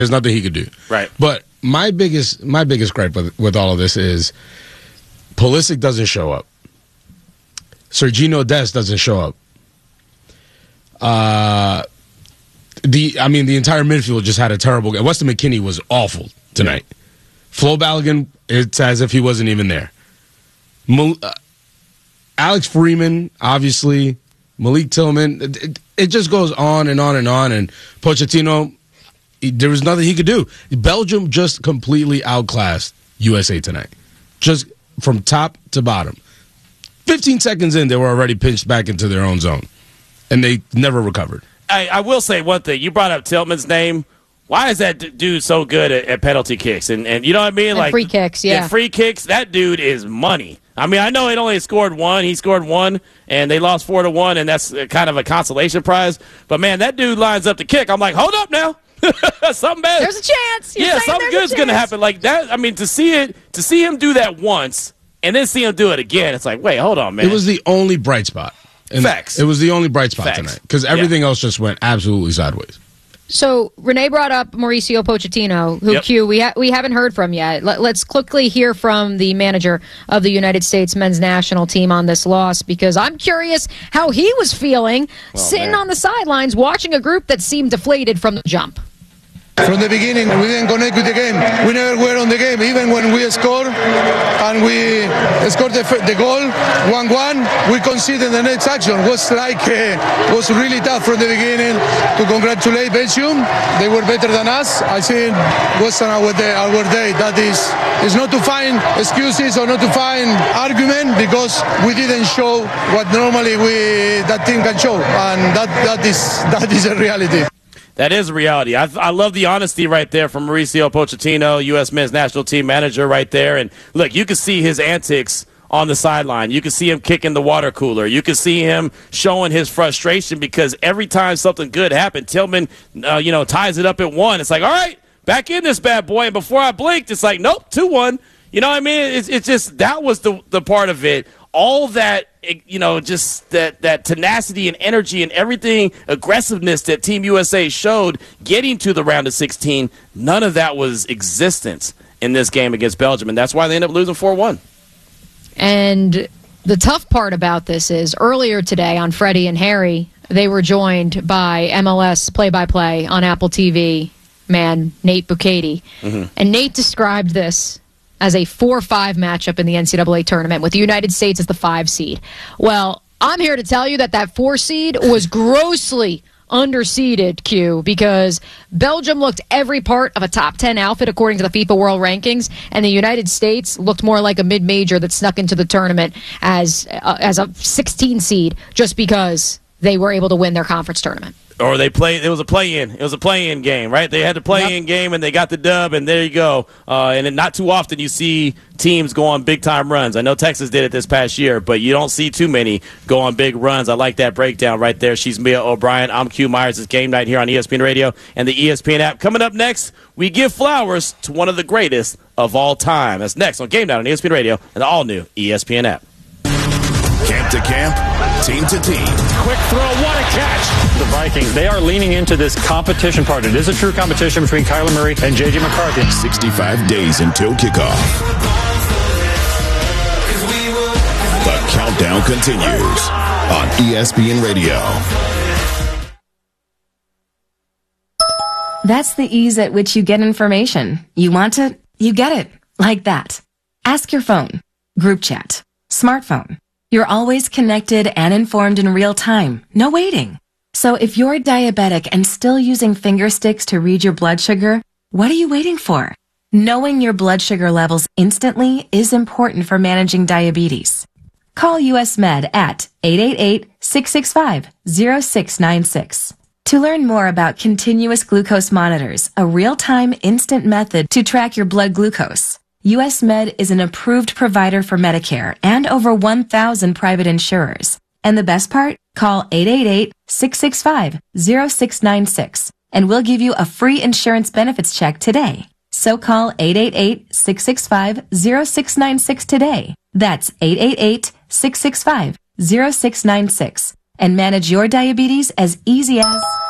There's nothing he could do. Right. But my biggest gripe with all of this is Pulisic doesn't show up. Sergiño Dest doesn't show up. The entire midfield just had a terrible game. Weston McKennie was awful tonight. Yeah. Flo Balogun, it's as if he wasn't even there. Alex Freeman, obviously. Malik Tillman. It just goes on and on and on. And Pochettino, there was nothing he could do. Belgium just completely outclassed USA tonight. Just from top to bottom. 15 seconds in, they were already pinched back into their own zone. And they never recovered. I will say one thing. You brought up Tillman's name. Why is that dude so good at penalty kicks? And you know what I mean? Like free kicks, yeah. Free kicks, that dude is money. I mean, I know it only scored one. He scored one, and they lost 4-1, and that's kind of a consolation prize. But, man, that dude lines up to kick. I'm like, hold up now. Something bad. There's a chance. Something good's going to happen. Like that. I mean, to see him do that once and then see him do it again, it's like, wait, hold on, man. It was the only bright spot. And Facts. It was the only bright spot tonight because everything else just went absolutely sideways. So Renee brought up Mauricio Pochettino, who Q we haven't heard from yet. Let's quickly hear from the manager of the United States men's national team on this loss, because I'm curious how he was feeling sitting on the sidelines watching a group that seemed deflated from the jump. From the beginning, we didn't connect with the game. We never were on the game. Even when we scored and we scored the goal, 1-1, we conceded the next action. Was really tough from the beginning. To congratulate Belgium, they were better than us. I think it was our day. That is not to find excuses or not to find argument, because we didn't show what normally that team can show, and that is a reality. That is a reality. I love the honesty right there from Mauricio Pochettino, U.S. men's national team manager right there. And, look, you can see his antics on the sideline. You can see him kicking the water cooler. You can see him showing his frustration because every time something good happened, Tillman, ties it up at 1. It's like, all right, back in this bad boy. And before I blinked, it's like, nope, 2-1. You know what I mean? It's just that was the part of it. All that, just that tenacity and energy and everything, aggressiveness that Team USA showed getting to the round of 16, none of that was existence in this game against Belgium, and that's why they ended up losing 4-1. And the tough part about this is earlier today on Freddie and Harry, they were joined by MLS play-by-play on Apple TV man Nate Bukaty. Mm-hmm. And Nate described this as a 4-5 matchup in the NCAA tournament with the United States as the 5 seed. Well, I'm here to tell you that 4 seed was grossly underseeded, Q, because Belgium looked every part of a top 10 outfit according to the FIFA World Rankings, and the United States looked more like a mid-major that snuck into the tournament as a 16 seed just because they were able to win their conference tournament. Or it was a play-in. It was a play-in game, right? They had the play-in game, and they got the dub, and there you go. And not too often you see teams go on big-time runs. I know Texas did it this past year, but you don't see too many go on big runs. I like that breakdown right there. She's Mia O'Brien. I'm Q Myers. It's Game Night here on ESPN Radio and the ESPN app. Coming up next, we give flowers to one of the greatest of all time. That's next on Game Night on ESPN Radio and the all-new ESPN app. Camp to camp, team to team. Quick throw, what a catch. The Vikings, they are leaning into this competition part. It is a true competition between Kyler Murray and J.J. McCarthy. 65 days until kickoff. The countdown continues on ESPN Radio. That's the ease at which you get information. You want it, you get it. Like that. Ask your phone. Group chat. Smartphone. You're always connected and informed in real time. No waiting. So if you're diabetic and still using finger sticks to read your blood sugar, what are you waiting for? Knowing your blood sugar levels instantly is important for managing diabetes. Call US Med at 888-665-0696. To learn more about continuous glucose monitors, a real-time instant method to track your blood glucose. US Med is an approved provider for Medicare and over 1,000 private insurers. And the best part? Call 888-665-0696 and we'll give you a free insurance benefits check today. So call 888-665-0696 today. That's 888-665-0696 and manage your diabetes as easy as